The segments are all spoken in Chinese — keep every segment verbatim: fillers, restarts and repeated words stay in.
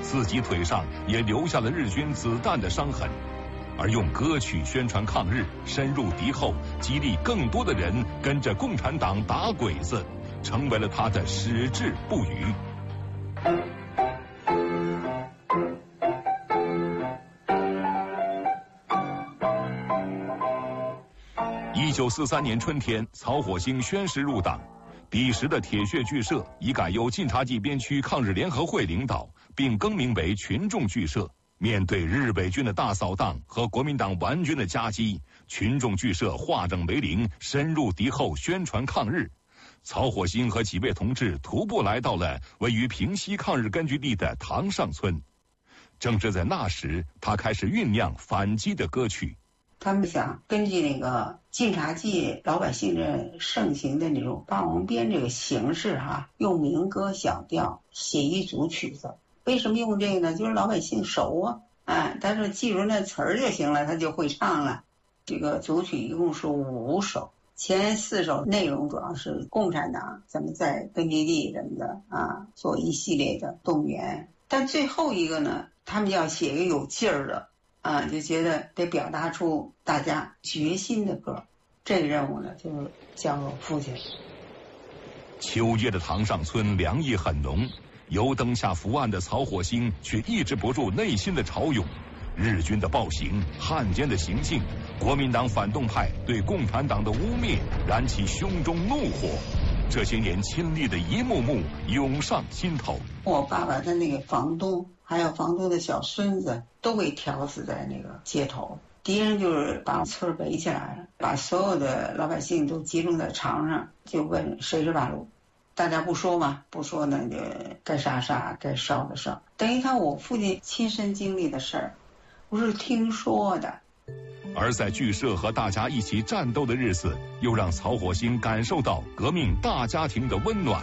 自己腿上也留下了日军子弹的伤痕。而用歌曲宣传抗日，深入敌后，激励更多的人跟着共产党打鬼子，成为了他的矢志不渝。一九四三年春天，曹火星宣誓入党。彼时的铁血剧社已改由晋察冀边区抗日联合会领导，并更名为群众剧社。面对日伪军的大扫荡和国民党顽军的夹击，群众剧社化整为零，深入敌后宣传抗日。曹火星和几位同志徒步来到了位于平西抗日根据地的塘上村。正是在那时，他开始酝酿反击的歌曲。 他们想根据那个晋察冀老百姓的盛行的那种霸王鞭这个形式哈、啊，用民歌小调写一组曲子。为什么用这个呢？就是老百姓熟啊，哎，但是记住那词儿就行了，他就会唱了。这个组曲一共是五首，前四首内容主要是共产党怎么在根据地什么的啊，做一系列的动员。但最后一个呢，他们要写一个有劲儿的啊，就觉得得表达出大家决心的歌。这个任务呢，就是交给我父亲。 秋夜的塘上村凉意很浓。油灯下伏案的曹火星却抑制不住内心的潮涌，日军的暴行、汉奸的行径、国民党反动派对共产党的污蔑，燃起胸中怒火。这些年亲历的一幕幕涌上心头。 我爸爸他那个房东，还有房东的小孙子，都被挑死在那个街头。敌人就是把村围起来了，把所有的老百姓都集中在场上，就问谁是八路。大家不说嘛，不说呢，就该杀杀，该烧的烧。等于看我父亲亲身经历的事儿，不是听说的。 而在剧社和大家一起战斗的日子，又让曹火星感受到革命大家庭的温暖。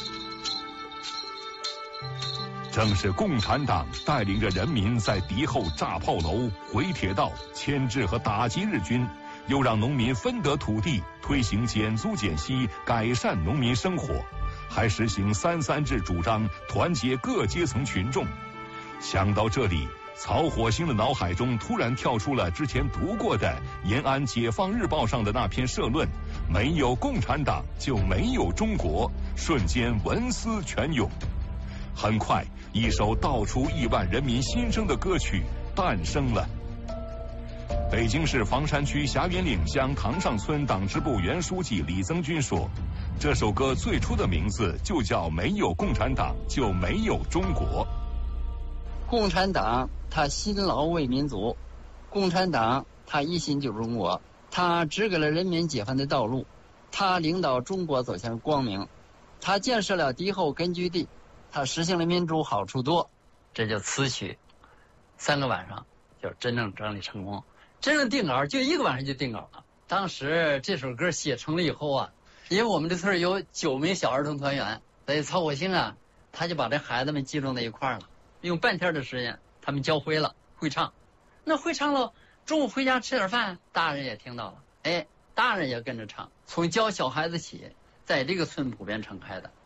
正是共产党带领着人民在敌后炸炮楼、毁铁道，牵制和打击日军，又让农民分得土地，推行减租减息，改善农民生活。还实行三三制主张，团结各阶层群众。想到这里，曹火星的脑海中突然跳出了之前读过的延安解放日报上的那篇社论：没有共产党就没有中国，瞬间文思泉涌。很快，一首道出亿万人民心声的歌曲诞生了。北京市房山区霞云岭乡塘上村党支部原书记李增军说，这首歌最初的名字就叫没有共产党就没有中国。 共产党他辛劳为民族，共产党他一心救中国，他指给了人民解放的道路，他领导中国走向光明，他建设了敌后根据地，他实行了民主好处多。这就词曲三个晚上就真正整理成功。真正定稿就一个晚上就定稿了。当时这首歌写成了以后啊，因为我们这村有九名小儿童团员，所以曹火星啊，他就把这孩子们集中在一块儿了，用半天的时间他们教会了会唱。那会唱了，中午回家吃点饭，大人也听到了，哎，大人也跟着唱。从教小孩子起，在这个村普遍传开的。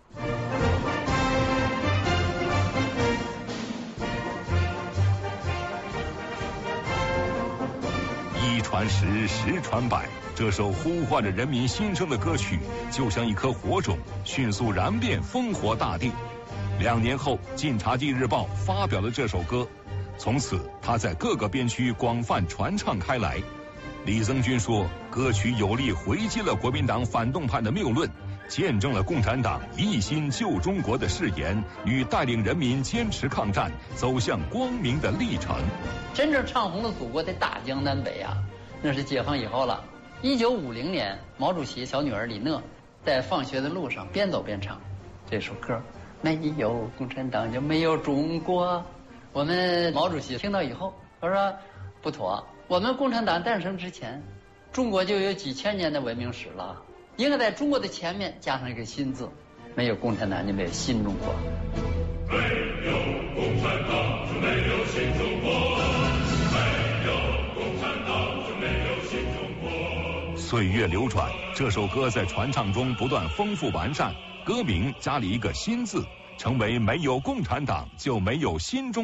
一传十，十传百，这首呼唤着人民心声的歌曲，就像一颗火种，迅速燃遍烽火大地。两年后，《晋察冀日报》发表了这首歌，从此它在各个边区广泛传唱开来。李增军说，歌曲有力回击了国民党反动派的谬论，见证了共产党一心救中国的誓言与带领人民坚持抗战走向光明的历程。 真正唱红了祖国的大江南北啊，那是解放以后了。一九五零年，毛主席小女儿李讷在放学的路上边走边唱这首歌，没有共产党就没有中国。我们毛主席听到以后，他说不妥，我们共产党诞生之前，中国就有几千年的文明史了，应该在中国的前面加上一个新字，没有共产党就没有新中国。 没有共产党就没有新中国，没有共产党就没有新中国。 岁月流转，这首歌在传唱中不断丰富完善，歌名加了一个新字，成为没有共产党就没有新中国。